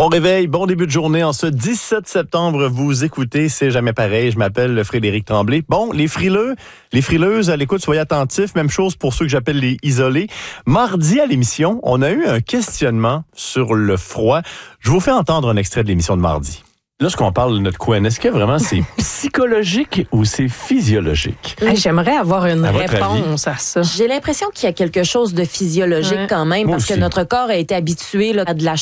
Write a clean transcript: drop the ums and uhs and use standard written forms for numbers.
Bon réveil, bon début de journée en ce 17 septembre. Vous écoutez C'est jamais pareil. Je m'appelle Frédéric Tremblay. Bon, les frileux, les frileuses à l'écoute, soyez attentifs. Même chose pour ceux que j'appelle les isolés. Mardi à l'émission, on a eu un questionnement sur le froid. Je vous fais entendre un extrait de l'émission de mardi. Lorsqu'on parle de notre couenne, est-ce que vraiment c'est psychologique ou c'est physiologique? Hey, j'aimerais avoir une À votre réponse à ça. J'ai l'impression qu'il y a quelque chose de physiologique quand même, Moi parce aussi. que notre corps a été habitué là, à de la